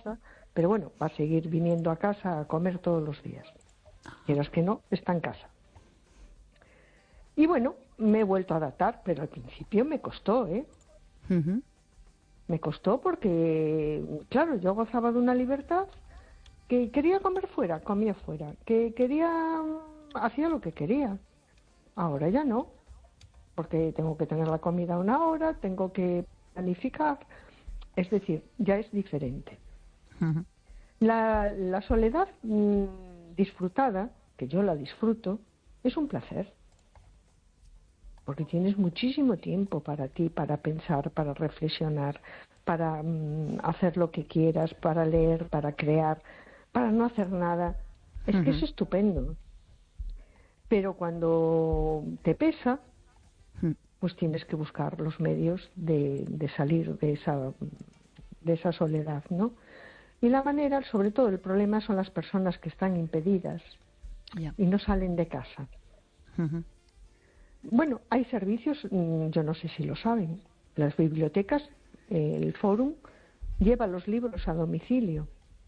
casa, pero bueno, va a seguir viniendo a casa a comer todos los días. Quieras que no, está en casa. Y bueno, me he vuelto a adaptar, pero al principio me costó, ¿eh? Ujú. Me costó porque, claro, yo gozaba de una libertad que quería comer fuera, comía fuera, que quería, hacía lo que quería. Ahora ya no, porque tengo que tener la comida a una hora, tengo que planificar, es decir, ya es diferente. Ujú. La soledad disfrutada, que yo la disfruto, es un placer, porque tienes muchísimo tiempo para ti, para pensar, para reflexionar, para hacer lo que quieras, para leer, para crear, para no hacer nada. Es que es Ujú. estupendo. Pero cuando te pesa, Ujú. pues tienes que buscar los medios de salir de esa soledad, ¿no? Y la manera, sobre todo el problema son las personas que están impedidas Ya. y no salen de casa. Ujú. Bueno, hay servicios, yo no sé si lo saben, las bibliotecas, el Fórum lleva los libros a domicilio.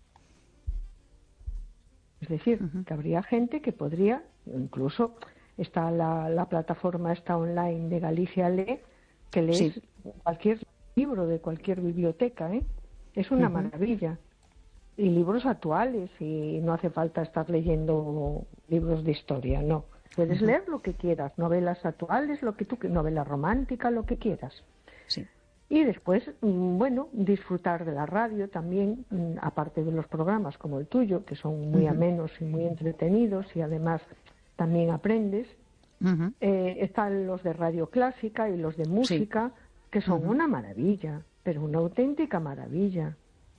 Es decir, Ujú. que habría gente que podría, incluso está la plataforma esta online de Galicia Lee, que lees Sí. cualquier libro de cualquier biblioteca, ¿eh? Es una Ujú. maravilla. Y libros actuales, y no hace falta estar leyendo libros de historia, no. Puedes Ujú. leer lo que quieras, novelas actuales, lo que tú, novela romántica, lo que quieras. Sí. Y después, bueno, disfrutar de la radio también, aparte de los programas como el tuyo, que son muy Ujú. amenos y muy entretenidos y además también aprendes. Ujú. Están los de radio clásica y los de Sí. música, que son Ujú. una maravilla, pero una auténtica maravilla,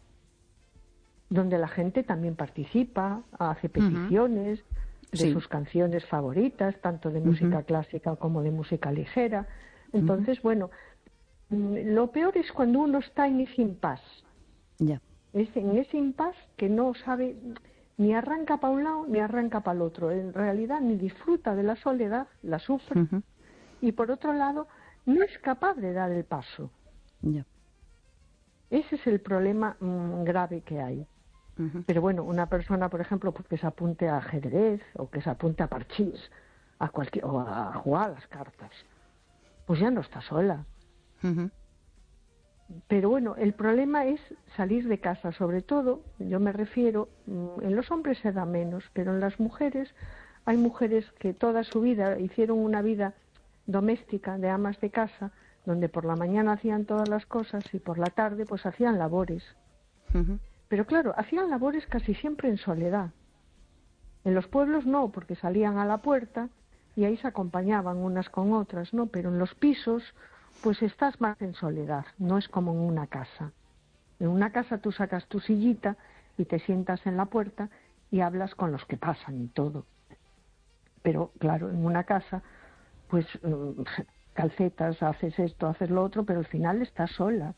donde la gente también participa, hace Ujú. peticiones de Sí. sus canciones favoritas, tanto de Ujú. música clásica como de música ligera. Ujú. Entonces, bueno, lo peor es cuando uno está en ese impasse, Ya. es en ese impasse que no sabe, ni arranca para un lado ni arranca para el otro. En realidad ni disfruta de la soledad, la sufre, Ujú. y por otro lado no es capaz de dar el paso. Ya. Ese es el problema grave que hay. Ujú. Pero bueno, una persona, por ejemplo, pues que se apunte a ajedrez o que se apunte a parchís, o a jugar a las cartas, pues ya no está sola. Ujú. Pero bueno, el problema es salir de casa, sobre todo, yo me refiero, en los hombres se da menos, pero en las mujeres, hay mujeres que toda su vida hicieron una vida doméstica de amas de casa, donde por la mañana hacían todas las cosas y por la tarde pues hacían labores. Ujú. Pero claro, hacían labores casi siempre en soledad. En los pueblos no, porque salían a la puerta y ahí se acompañaban unas con otras, ¿no? Pero en los pisos, pues estás más en soledad, no es como en una casa. En una casa tú sacas tu sillita y te sientas en la puerta y hablas con los que pasan y todo. Pero claro, en una casa, pues calcetas, haces esto, haces lo otro, pero al final estás sola.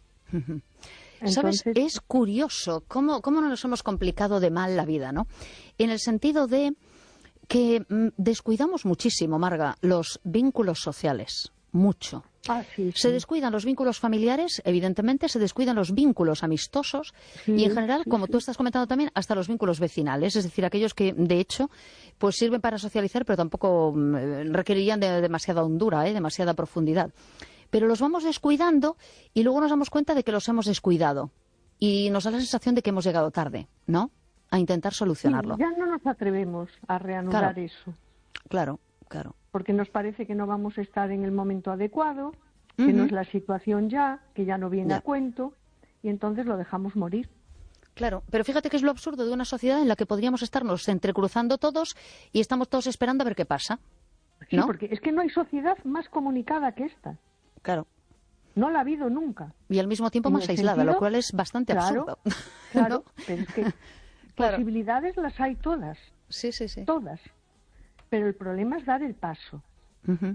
¿Sabes? Entonces, Es curioso cómo no nos hemos complicado de mal la vida, ¿no? En el sentido de que descuidamos muchísimo, Marga, los vínculos sociales. Mucho. sí, Se sí, descuidan los vínculos familiares, evidentemente, se descuidan los vínculos amistosos y, en sí, general, sí, como tú sí. estás comentando también, hasta los vínculos vecinales, es decir, aquellos que, de hecho, pues sirven para socializar, pero tampoco requerirían de demasiada hondura, demasiada profundidad. Pero los vamos descuidando y luego nos damos cuenta de que los hemos descuidado y nos da la sensación de que hemos llegado tarde, ¿no? A intentar Sí, solucionarlo. ya no nos atrevemos a Claro, reanudar eso, claro, claro. porque nos parece que no vamos a estar en el momento adecuado, que no Ujú. es la situación ya, que ya no viene a Ya. cuento, y entonces lo dejamos morir. Claro, pero fíjate que es lo absurdo de una sociedad en la que podríamos estarnos entrecruzando todos y estamos todos esperando a ver qué pasa, Sí, ¿no? porque es que no hay sociedad más comunicada que esta. Claro. No la ha habido nunca. Y al mismo tiempo En más el aislada, lo sentido, cual es bastante claro, absurdo, ¿no? claro, pero es que Claro. posibilidades las hay todas, Sí, sí, sí. todas. Pero el problema es dar el paso, Ujú.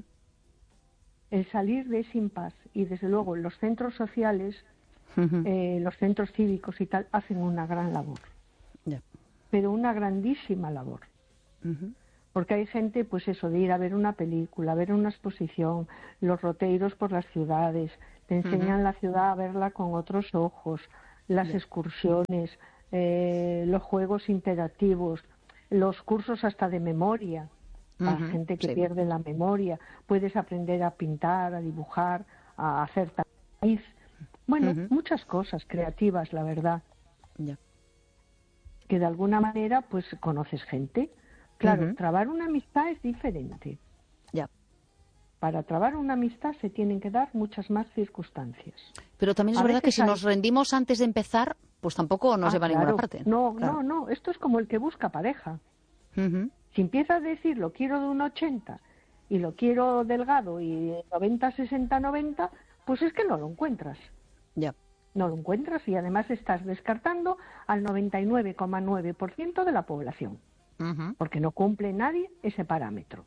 el salir de ese impasse. Y desde luego los centros sociales, Ujú. los centros cívicos y tal, hacen una gran labor, Ya. pero una grandísima labor. Ujú. Porque hay gente, pues eso, de ir a ver una película, a ver una exposición, los roteiros por las ciudades, te Ujú. enseñan la ciudad a verla con otros ojos, las excursiones, los juegos interactivos, los cursos hasta de memoria, para gente que pierde la memoria. Puedes aprender a pintar, a dibujar, a hacer tapiz. Bueno, muchas cosas creativas, la verdad. Que de alguna manera, pues, conoces gente. Claro, trabar una amistad es diferente. Para trabar una amistad se tienen que dar muchas más circunstancias. Pero también es verdad que si nos rendimos antes de empezar, pues tampoco nos lleva a ninguna parte. No, esto es como el que busca pareja. Si empieza a decir, lo quiero de un 80 y lo quiero delgado y 90, 60, 90, pues es que no lo encuentras. No lo encuentras y además estás descartando al 99,9% de la población. Porque no cumple nadie ese parámetro.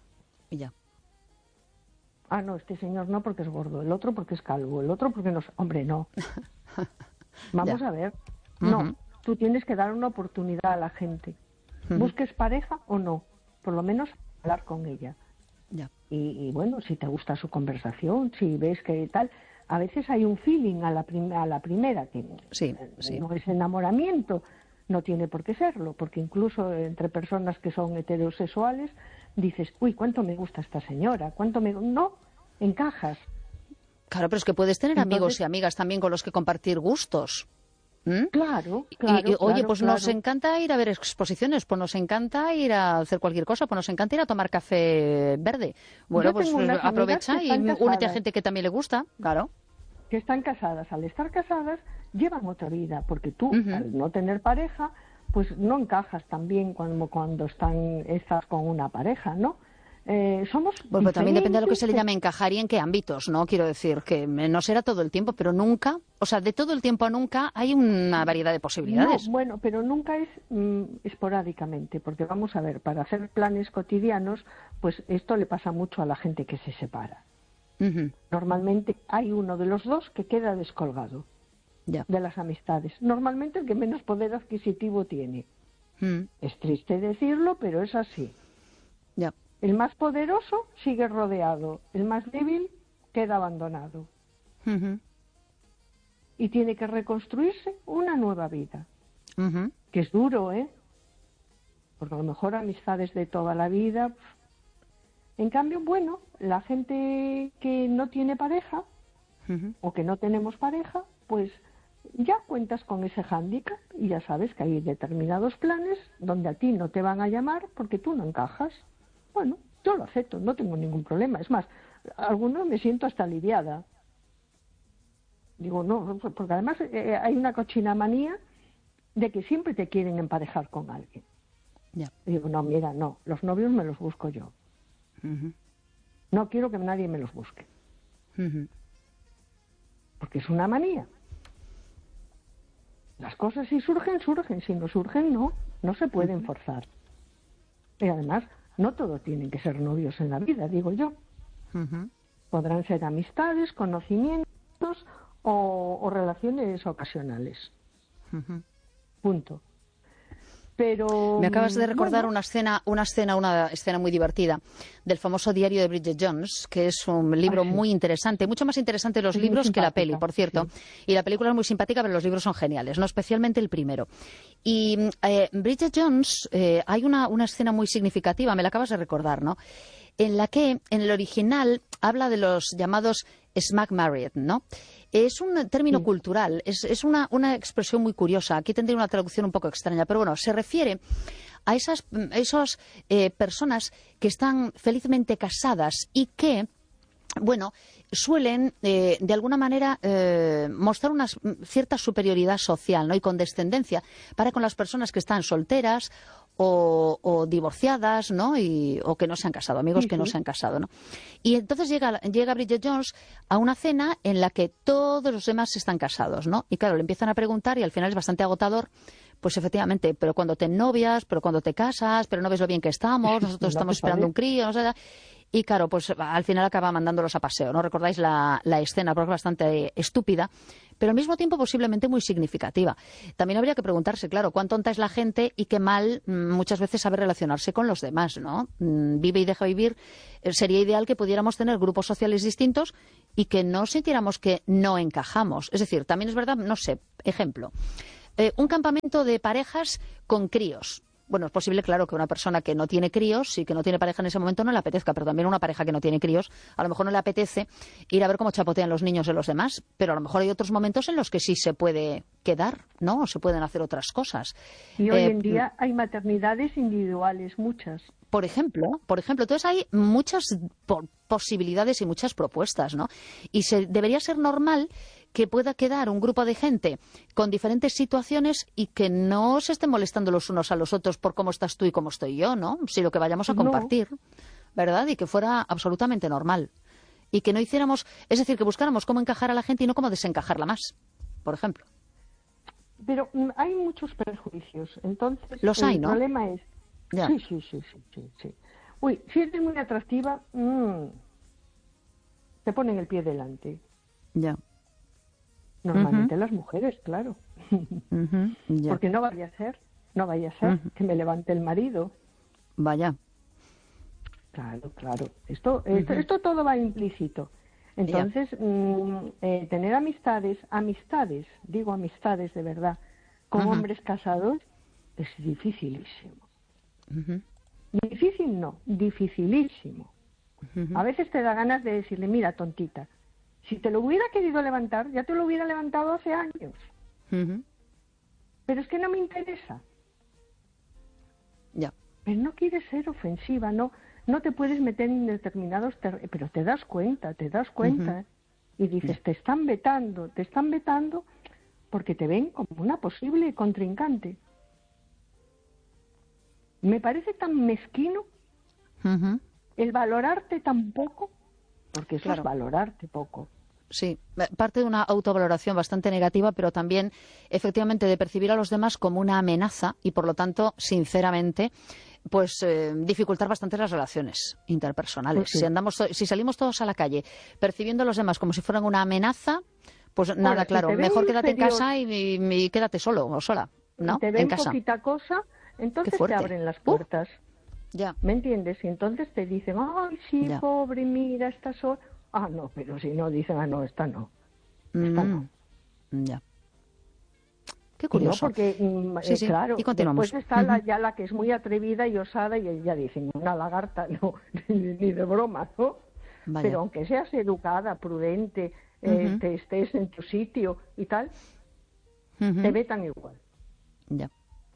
Ah, no, este señor no porque es gordo, el otro porque es calvo, el otro porque no... Hombre, no. Vamos a ver. No, tú tienes que dar una oportunidad a la gente. Busques pareja o no, por lo menos hablar con ella. Y bueno, si te gusta su conversación, si ves que tal... A veces hay un feeling a la primera, que no es enamoramiento, no tiene por qué serlo, porque incluso entre personas que son heterosexuales dices, uy, cuánto me gusta esta señora, no, encajas. Claro, pero es que puedes tener amigos y amigas también con los que compartir gustos. Claro. Oye, pues nos encanta ir a ver exposiciones, pues nos encanta ir a hacer cualquier cosa, pues nos encanta ir a tomar café verde. Bueno, pues aprovecha y únete a gente que también le gusta, claro. Que están casadas. Al estar casadas llevan otra vida, porque tú, al no tener pareja, pues no encajas tan bien como cuando estás con una pareja, ¿no? Somos bueno, también depende de lo que se le llame encajar y en qué ámbitos, ¿no? Quiero decir que no será todo el tiempo, pero nunca, o sea, de todo el tiempo a nunca hay una variedad de posibilidades. No, bueno, pero nunca es esporádicamente, porque vamos a ver, para hacer planes cotidianos, pues esto le pasa mucho a la gente que se separa. Normalmente hay uno de los dos que queda descolgado de las amistades. Normalmente el que menos poder adquisitivo tiene. Es triste decirlo, pero es así. El más poderoso sigue rodeado, el más débil queda abandonado. Y tiene que reconstruirse una nueva vida. Que es duro, ¿eh? Porque a lo mejor amistades de toda la vida... En cambio, bueno, la gente que no tiene pareja o que no tenemos pareja, pues ya cuentas con ese hándicap y ya sabes que hay determinados planes donde a ti no te van a llamar porque tú no encajas. Bueno, yo lo acepto, no tengo ningún problema. Es más, algunos me siento hasta aliviada. Digo, no, porque además hay una cochina manía de que siempre te quieren emparejar con alguien. Digo, no, mira, no, los novios me los busco yo. No quiero que nadie me los busque. Porque es una manía. Las cosas si surgen, surgen. Si no surgen, no se pueden forzar. Y además, no todos tienen que ser novios en la vida, digo yo. Podrán ser amistades, conocimientos o relaciones ocasionales. Punto. Pero, me acabas de recordar una escena muy divertida del famoso diario de Bridget Jones, que es un libro muy interesante, mucho más interesante los libros que la peli, por cierto. Y la película es muy simpática, pero los libros son geniales, no especialmente el primero. Y Bridget Jones, hay una escena muy significativa, me la acabas de recordar, ¿no? En la que, en el original, habla de los llamados smack married, ¿no? Es un término cultural, es una expresión muy curiosa. Aquí tendría una traducción un poco extraña, pero bueno, se refiere a esas personas que están felizmente casadas y que, bueno, suelen de alguna manera mostrar una cierta superioridad social, ¿no? Y condescendencia para con las personas que están solteras o divorciadas, ¿no? O que no se han casado, amigos que no se han casado, ¿no? Y entonces llega Bridget Jones a una cena en la que todos los demás están casados, ¿no? Y claro, le empiezan a preguntar y al final es bastante agotador. Pues efectivamente, pero cuando te novias, pero cuando te casas, pero no ves lo bien que estamos, nosotros estamos esperando un crío, no sé. Y claro, pues al final acaba mandándolos a paseo, ¿no? ¿Recordáis la escena? Porque es bastante estúpida, pero al mismo tiempo posiblemente muy significativa. También habría que preguntarse, claro, cuán tonta es la gente y qué mal muchas veces sabe relacionarse con los demás, ¿no? Vive y deja vivir. Sería ideal que pudiéramos tener grupos sociales distintos y que no sintiéramos que no encajamos. Es decir, también es verdad, no sé, ejemplo, un campamento de parejas con críos. Bueno, es posible, claro, que una persona que no tiene críos y que no tiene pareja en ese momento no le apetezca, pero también una pareja que no tiene críos, a lo mejor no le apetece ir a ver cómo chapotean los niños de los demás, pero a lo mejor hay otros momentos en los que sí se puede quedar, ¿no? O se pueden hacer otras cosas. Y hoy en día hay maternidades individuales, muchas. Por ejemplo, entonces hay muchas posibilidades y muchas propuestas, ¿no? Y debería ser normal que pueda quedar un grupo de gente con diferentes situaciones y que no se estén molestando los unos a los otros por cómo estás tú y cómo estoy yo, ¿no? Si lo que vayamos a compartir, ¿verdad? Y que fuera absolutamente normal. Y que no hiciéramos, es decir, que buscáramos cómo encajar a la gente y no cómo desencajarla más, por ejemplo. Pero hay muchos prejuicios, entonces los hay, ¿no? El problema es... Ya. Sí. Uy, si eres muy atractiva, te ponen el pie delante. Ya. Normalmente las mujeres, claro. Ya. Porque no vaya a ser que me levante el marido. Vaya. Claro. Esto todo va implícito. Entonces, tener amistades, digo amistades de verdad, con hombres casados, es dificilísimo. Difícil no, dificilísimo. A veces te da ganas de decirle, mira, tontita, si te lo hubiera querido levantar, ya te lo hubiera levantado hace años. Pero es que no me interesa. Ya. Pero no quieres ser ofensiva, no te puedes meter en determinados pero te das cuenta. Y dices, te están vetando porque te ven como una posible contrincante. Me parece tan mezquino el valorarte tan poco, porque eso es valorarte poco. Sí, parte de una autovaloración bastante negativa, pero también, efectivamente, de percibir a los demás como una amenaza y, por lo tanto, sinceramente, pues dificultar bastante las relaciones interpersonales. Pues sí. Si salimos todos a la calle percibiendo a los demás como si fueran una amenaza, pues nada, claro, mejor quédate en casa y quédate solo o sola, ¿no? Te ven en casa. Poquita cosa, entonces te abren las puertas. Ya. ¿Me entiendes? Y entonces te dicen, ay, sí, ya. Pobre, mira, esta sola. Ah, no, pero si no, dicen, no, esta no. Esta no. Ya. Qué curioso. No, porque, sí. claro, y continuamos. Después está la que es muy atrevida y osada y ya dicen, una lagarta, no, ni de broma, ¿no? Vaya. Pero aunque seas educada, prudente, te estés en tu sitio y tal, te vetan igual. Ya.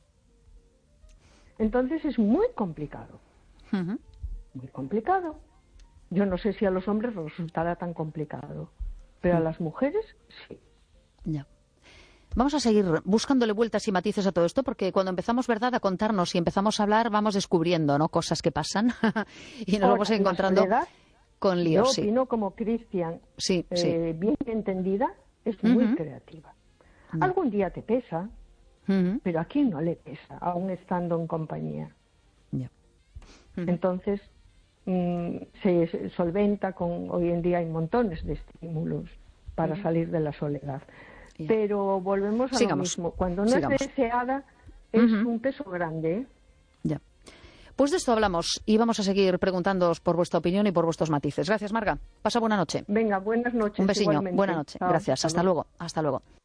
Entonces es muy complicado. Muy complicado. Yo no sé si a los hombres resultará tan complicado, pero a las mujeres sí. Ya. Vamos a seguir buscándole vueltas y matices a todo esto, porque cuando empezamos, ¿verdad?, a contarnos y empezamos a hablar, vamos descubriendo, ¿no?, cosas que pasan y nos vamos encontrando con líos. Yo opino como Cristian, bien entendida, es muy creativa. Algún día te pesa, pero a quién no le pesa, aún estando en compañía. Entonces, se solventa hoy en día hay montones de estímulos para salir de la soledad. Pero volvemos a lo mismo. Cuando no es deseada, es un peso grande, ¿eh? Ya. Pues de esto hablamos y vamos a seguir preguntándoos por vuestra opinión y por vuestros matices. Gracias, Marga. Pasa buena noche. Venga, buenas noches. Un besiño. Igualmente. Buena noche. Chao. Gracias. Hasta luego. Hasta luego.